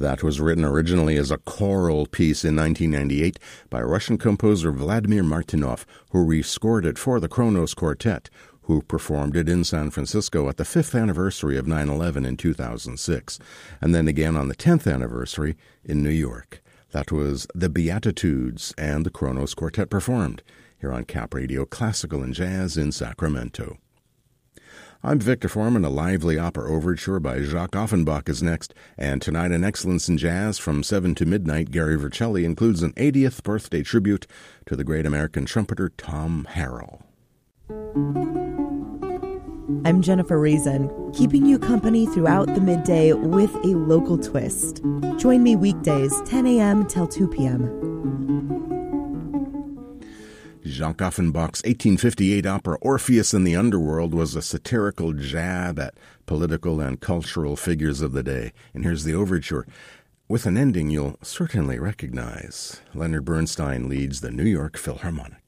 That was written originally as a choral piece in 1998 by Russian composer Vladimir Martynov, who rescored it for the Kronos Quartet, who performed it in San Francisco at the 5th anniversary of 9/11 in 2006, and then again on the 10th anniversary in New York. That was The Beatitudes, and the Kronos Quartet performed here on Cap Radio Classical and Jazz in Sacramento. I'm Victor Foreman. A lively opera overture by Jacques Offenbach is next, and tonight in Excellence in Jazz from 7 to midnight, Gary Vercelli includes an 80th birthday tribute to the great American trumpeter Tom Harrell. I'm Jennifer Reason, keeping you company throughout the midday with a local twist. Join me weekdays, 10 a.m. till 2 p.m. Jacques Offenbach's 1858 opera Orpheus in the Underworld was a satirical jab at political and cultural figures of the day. And here's the overture, with an ending you'll certainly recognize. Leonard Bernstein leads the New York Philharmonic.